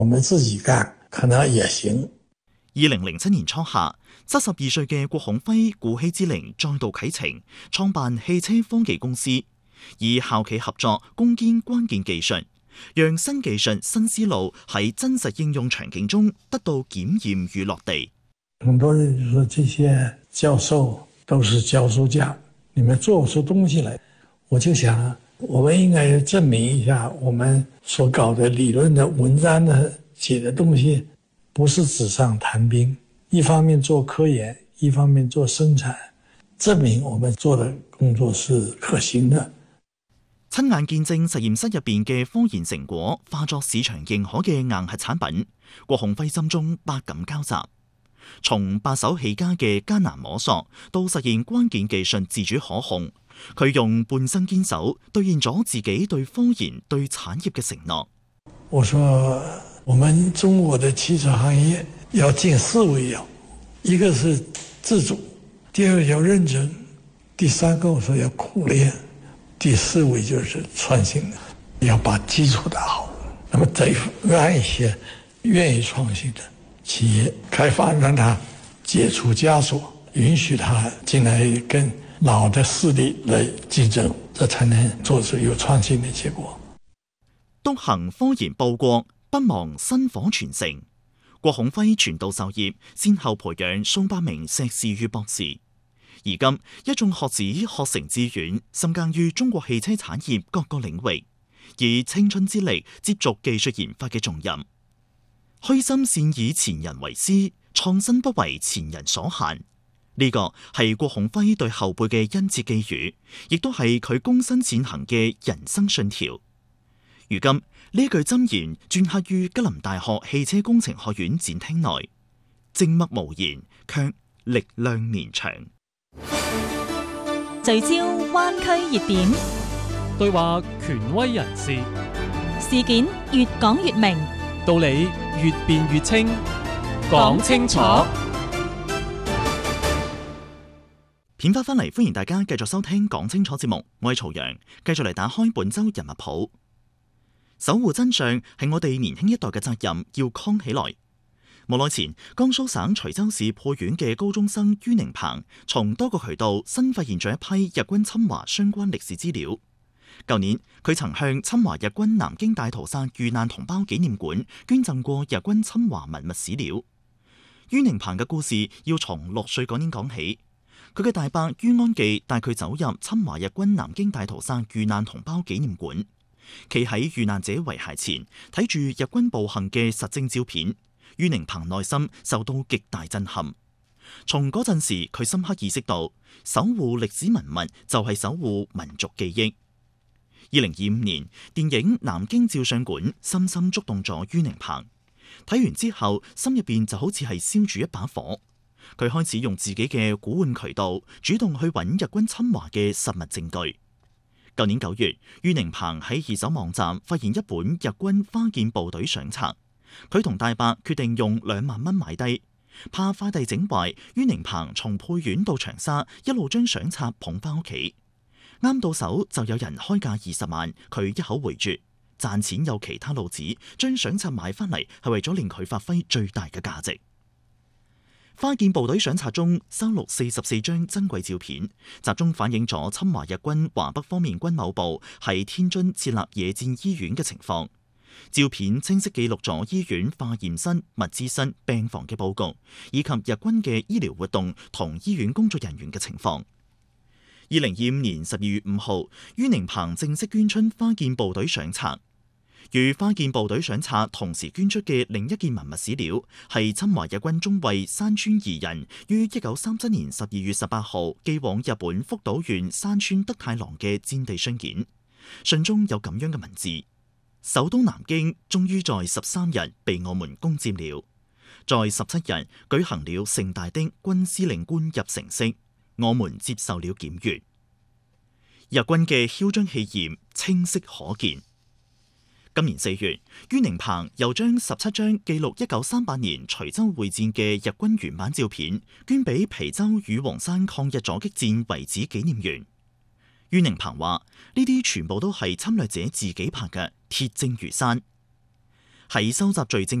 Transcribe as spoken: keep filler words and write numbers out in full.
我們自己幹可能也行。 二零零七年初夏，七十二歲嘅郭孔輝鼓起之齡再度啟程，創辦汽車科技公司，以校企合作攻堅關鍵技術，讓新技術新思路喺真實應用場景中得到檢驗與落地。 很多人就說這些教授都是教書匠，你們做不出東西來。我就想我們應該證明一下，我們所搞的理論的文章的寫的東西不是紙上談兵，一方面做科研，一方面做生產，證明我們做的工作是可行的。 親眼見證實驗室入邊嘅科研成果化作市場認可嘅硬核產品，郭孔輝心中百感交集。從白手起家嘅艱難摸索，到實現關鍵技術自主可控，佢用半生堅守兌現咗自己對科研、對產業嘅承諾。 我說我們中國的汽車行業要進四位要，一個是自主，第二個要認真，第三個我說要苦練，第四位就是創新的，要把基礎打好。那麼得讓一些願意創新的企業開發，讓它解除枷鎖，允許它進來跟老的勢力來競爭，這才能做出有創新的結果。 篤行科研報國，不忘薪火傳承。郭孔輝傳道授業，先後培養數百名碩士與博士。而今一眾學子學成致遠，深耕於中國汽車產業各個領域，以青春之力接續技術研發嘅重任。虛心善以前人為師，創新不為前人所限。呢個係郭孔輝對後輩嘅殷切寄語，亦都係佢躬身前行嘅人生信條。如今呢句箴言鐫刻於吉林大學汽車工程學院展廳內，靜默無言，卻力量綿長。 聚焦灣區熱點， 對話權威人士， 事件越講越明， 道理越辯越清，講清楚。 片花翻嚟，歡迎大家繼續收聽講清楚節目，我係曹陽，繼續嚟打開本周人物譜。守護真相係我哋年輕一代嘅責任，要扛起來。無耐前，江蘇省徐州市沛縣嘅高中生于寧鵬從多個渠道新發現咗一批日軍侵華相關歷史資料。舊年，佢曾向侵華日軍南京大屠殺遇難同胞紀念館捐贈過日軍侵華文物史料。于寧鵬嘅故事要從六歲嗰年講起，佢嘅大伯于安記帶佢走入侵華日軍南京大屠殺遇難同胞紀念館。企喺遇難者遺骸前睇住日軍暴行嘅實證照片，于寧鵬內心受到極大震撼。從嗰陣時，佢深刻意識到守護歷史文物就係守護民族記憶。二零二五年，電影《南京照相館》深深觸動咗于寧鵬。睇完之後，心入邊就好似係燒住一把火。佢開始用自己嘅古玩渠道，主動去揾日軍侵華嘅實物證據。舊年九月，于寧鵬喺二手網站發現一本日軍花劍部隊相冊，佢同大伯決定用兩萬蚊買低，怕快遞整壞，于寧鵬從沛縣到長沙，一路將相冊捧翻屋企。啱到手就有人開價二十萬，佢一口回絕。賺錢有其他路子，將相冊買翻嚟係為咗令佢發揮最大嘅價值。花劍部隊相冊中收錄四十四張珍貴照片，集中反映咗侵華日軍華北方面軍某部喺天津設立野戰醫院嘅情況。照片清晰記錄咗醫院化驗室、物資室、病房嘅佈局，以及日軍嘅醫療活動同醫院工作人員嘅情況。二零二五年十二月五號，于寧鵬正式捐出花劍部隊相冊。與花劍部隊相冊同時捐出嘅另一件文物史料，係侵華日軍中尉山川宜人於一九三七年十二月十八號寄往日本福島縣山川德太郎嘅戰地信件。信中有咁樣嘅文字：首都南京終於在十三日被我們攻佔了，在十七日舉行了盛大的軍司令官入城式，我們接受了檢閱。日軍嘅囂張氣焰清晰可見。今年四月，于寧鵬又將十七張記錄一九三八年徐州會戰嘅日軍原版照片捐俾皮州與黃山抗日阻擊戰遺址紀念園。于寧鵬話：呢啲全部都係侵略者自己拍嘅，鐵證如山。 喺收集罪證